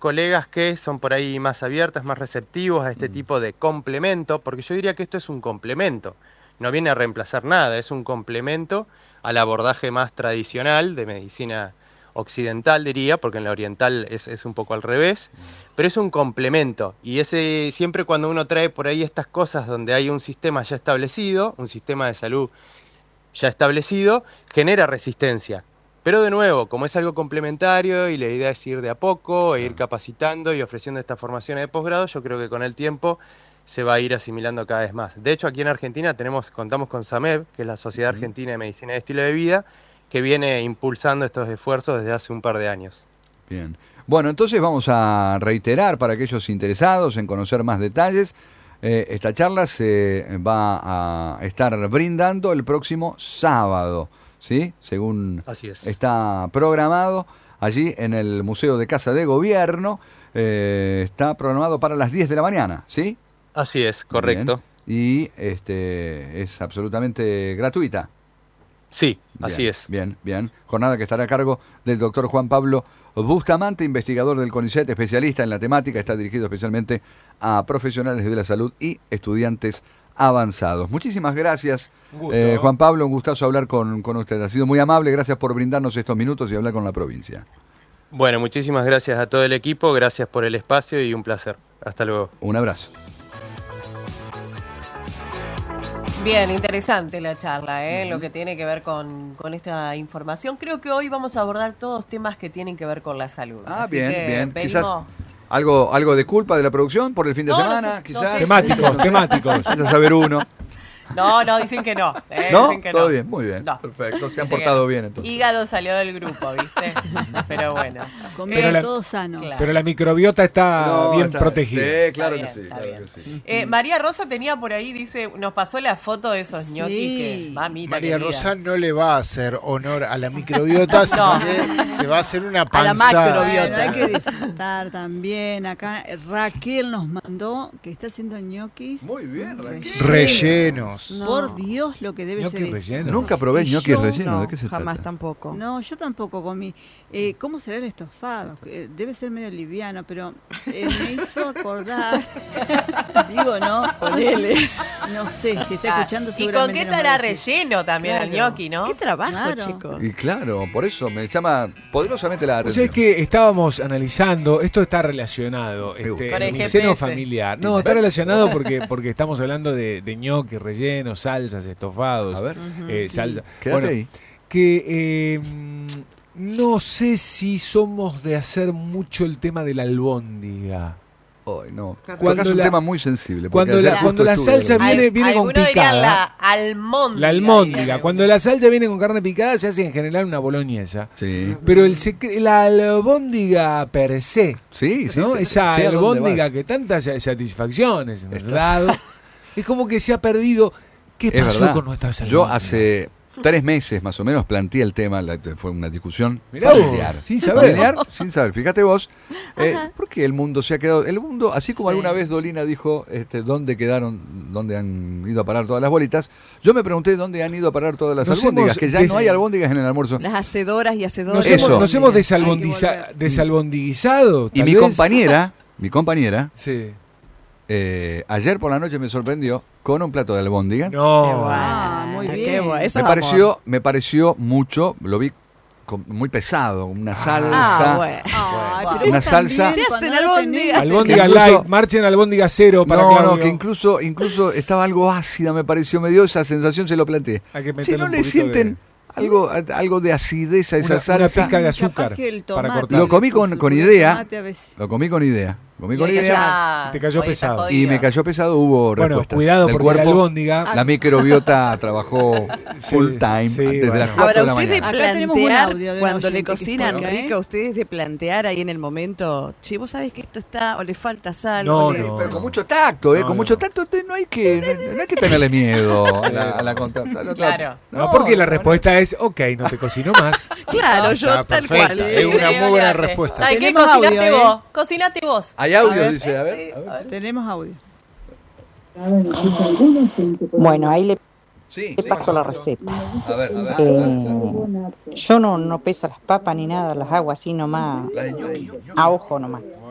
colegas que son por ahí más abiertas, más receptivos a este tipo de complemento, porque yo diría que esto es un complemento, no viene a reemplazar nada, es un complemento al abordaje más tradicional de medicina occidental, diría, porque en la oriental es un poco al revés, pero es un complemento, y ese siempre cuando uno trae por ahí estas cosas donde hay un sistema ya establecido, un sistema de salud ya establecido, genera resistencia. Pero de nuevo, como es algo complementario y la idea es ir de a poco, e ir capacitando y ofreciendo estas formaciones de posgrado, yo creo que con el tiempo se va a ir asimilando cada vez más. De hecho, aquí en Argentina contamos con SAMEB, que es la Sociedad Argentina de Medicina y Estilo de Vida, que viene impulsando estos esfuerzos desde hace un par de años. Bien. Bueno, entonces vamos a reiterar para aquellos interesados en conocer más detalles. Esta charla se va a estar brindando el próximo sábado, ¿sí? Según Así es. está programado, allí en el Museo de Casa de Gobierno. Está programado para las 10 de la mañana, ¿sí? Así es, correcto. Bien. Y es absolutamente gratuita. Sí, Bien, así es. Bien, bien. Jornada que estará a cargo del doctor Juan Pablo Bustamante, investigador del CONICET, especialista en la temática. Está dirigido especialmente a profesionales de la salud y estudiantes avanzados. Muchísimas gracias, Juan Pablo. Un gustazo hablar con usted. Ha sido muy amable. Gracias por brindarnos estos minutos y hablar con la provincia. Bueno, muchísimas gracias a todo el equipo. Gracias por el espacio y un placer. Hasta luego. Un abrazo. Bien, interesante la charla, lo que tiene que ver con esta información. Creo que hoy vamos a abordar todos temas que tienen que ver con la salud. Así bien, bien. Venimos... Quizás algo de culpa de la producción por el fin de semana, no sé, quizás. No sé. Temáticos. Vaya a saber uno. No, dicen que no. ¿No? Dicen que Todo no. bien, muy bien. No. Perfecto, se han Dicen portado que bien entonces. Hígado salió del grupo, ¿viste? Pero bueno. Comer todo sano. Claro. Pero la microbiota está bien protegida. Sí, claro Está que sí. bien, Claro está que sí. María Rosa tenía por ahí, dice, nos pasó la foto de esos ñoquis que mamita María querida. Rosa no le va a hacer honor a la microbiota, sino que se va a hacer una panza. A la macrobiota. Bueno, hay que disfrutar también. Acá Raquel nos mandó que está haciendo ñoquis. Muy bien, Raquel. Rellenos. No. Por Dios, lo que debe Ñoquis ser eso. rellenos. Nunca probé Y ñoquis yo rellenos. No, ¿De qué se jamás trata? tampoco. No, yo tampoco comí. ¿Cómo será el estofado? Debe ser medio liviano, pero me hizo acordar. Digo, no, ponele. No sé, si está escuchando ¿Y con seguramente qué nos va a estará decir. relleno también el Claro. ñoqui, no? Qué trabajo, Claro. chicos. Y claro, por eso me llama poderosamente la O sea, atención. es que estábamos analizando, esto está relacionado, gusta. Con el mi seno GPS. familiar. No, está relacionado porque estamos hablando de ñoquis, rellenos, salsas, estofados. A ver, Sí. Salsa. quédate Bueno, ahí. que no sé si somos de hacer mucho el tema de la albóndiga. Ay, no. Cuando Tocas un la- tema muy sensible. porque Cuando ayer la, justo cuando la estuve salsa en el- viene con Algunos dirían picada. la almóndiga. La almóndiga. dirían. Cuando la salsa viene con carne picada se hace en general una boloñesa. Sí, Pero la albóndiga per se, sí, sí. ¿no? Esa sé a dónde albóndiga vas. que tantas satisfacciones nos ha dado, es como que se ha perdido. ¿Qué Es pasó verdad. con nuestras Yo albóndigas? hace 3 meses más o menos planteé el tema, fue una discusión Mirá vos, familiar. sin saber. Sin saber, fíjate vos, ¿por qué el mundo se ha quedado? El mundo, así como Sí. alguna vez Dolina dijo, ¿dónde han ido a parar todas las bolitas? Yo me pregunté dónde han ido a parar todas las Nos albóndigas, hemos que ya des- no hay albóndigas en el almuerzo. Las hacedoras y hacedores. Nos hemos Hay que volver. desalbondiguizado. Y tal mi vez. compañera, Sí. ayer por la noche me sorprendió con un plato de albóndiga. No. Ah, muy Qué bien. bueno. Eso Me es amor. pareció mucho, lo vi muy pesado, una salsa. Ah, bueno. Ay, pero Una vos salsa. también, Te cuando hacen no albóndiga. tenés- Albóndiga Que incluso- light, marchen albóndiga cero para No, Claudio. que incluso estaba algo ácida, me pareció, me dio esa sensación, se lo planteé. Hay que Si meterle no un le poquito sienten algo de acidez a esa una salsa, pizca de Capaz azúcar que el para tomate, cortar. Lo comí con porque el idea. tomate a veces- lo comí con idea. Comí con Y ahí idea ya- Te cayó hoy está pesado. jodido. y me cayó pesado, hubo Bueno, respuestas cuidado del porque la cuerpo. albóndiga. La microbiota trabajó Sí, full time sí, desde bueno. las 4 Ahora, de la usted de mañana. Acá tenemos un plantear, audio de un cuando le oyente que cocinan explica, rica, ustedes de plantear ahí en el momento, che, vos sabés que esto está, o le falta sal, No, o le- no. Pero con mucho tacto, No, con no. mucho tacto no hay que tenerle miedo a la Claro. No, porque la respuesta es, ok, no te cocino más. Claro, yo Está tal perfecta. cual. Es una muy buena olvídate. respuesta. ¿Sabes qué? Tenemos Cocinate audio, vos. Cocinate vos. Hay audio, A ver. dice, a ver. Tenemos audio. Bueno, ahí le Sí, paso la receta. a ver. Yo no peso las papas ni nada, las hago así nomás, La de ñoqui. a ojo nomás.